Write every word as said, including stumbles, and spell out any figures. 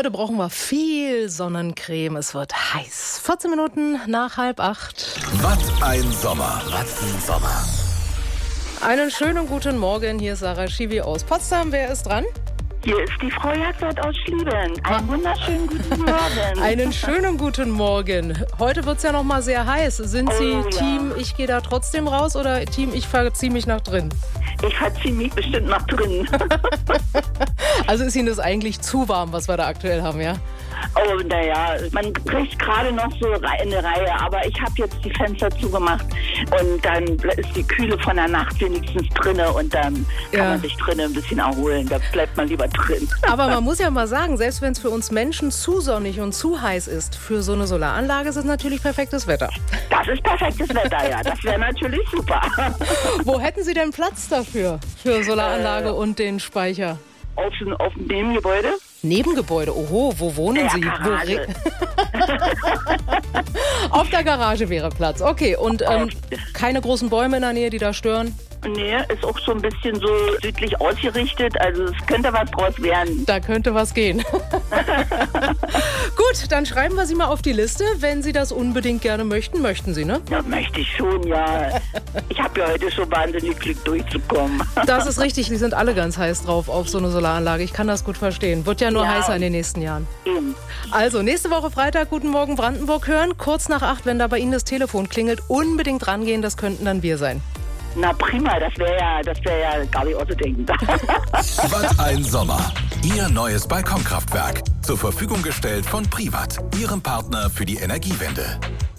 Heute brauchen wir viel Sonnencreme. Es wird heiß. vierzehn Minuten nach halb acht. Was ein Sommer. Was ein Sommer. Einen schönen guten Morgen. Hier ist Sarah Schiwi aus Potsdam. Wer ist dran? Hier ist die Frau Jagdwart aus Schlieben. Einen wunderschönen guten Morgen. Einen schönen guten Morgen. Heute wird es ja noch mal sehr heiß. Sind Sie Oh, ja. Team, ich gehe da trotzdem raus oder Team, ich verziehe mich nach drin? Ich verziehe mich bestimmt nach drinnen. Also ist Ihnen das eigentlich zu warm, was wir da aktuell haben, ja? Oh, naja, man kriegt gerade noch so eine Reihe, aber ich habe jetzt die Fenster zugemacht und dann ist die Kühle von der Nacht wenigstens drinne und dann kann Ja. man sich drinnen ein bisschen erholen. Da bleibt man lieber drin. Aber man muss ja mal sagen, selbst wenn es für uns Menschen zu sonnig und zu heiß ist, für so eine Solaranlage ist es natürlich perfektes Wetter. Das ist perfektes Wetter, ja. Das wäre natürlich super. Wo hätten Sie denn Platz dafür, für Solaranlage Äh. und den Speicher? Auf, auf dem Gebäude? Nebengebäude, oho, wo wohnen Ja, Sie? Wo Garage. re- Auf der Garage wäre Platz, okay. Und ähm, keine großen Bäume in der Nähe, die da stören? Nee, ist auch so ein bisschen so südlich ausgerichtet. Also es könnte was draus werden. Da könnte was gehen. Gut, dann schreiben wir Sie mal auf die Liste. Wenn Sie das unbedingt gerne möchten, möchten Sie, ne? Ja, möchte ich schon, ja. Ich habe ja heute schon wahnsinnig Glück durchzukommen. Das ist richtig, die sind alle ganz heiß drauf auf so eine Solaranlage. Ich kann das gut verstehen. Wird ja nur Ja. heißer in den nächsten Jahren. Eben. Also, nächste Woche Freitag, Guten Morgen Brandenburg hören. Kurz nach acht, wenn da bei Ihnen das Telefon klingelt, unbedingt rangehen, das könnten dann wir sein. Na prima, das wäre ja, das wäre ja gar nicht auszudenken. Was ein Sommer. Ihr neues Balkonkraftwerk. Zur Verfügung gestellt von Privat, Ihrem Partner für die Energiewende.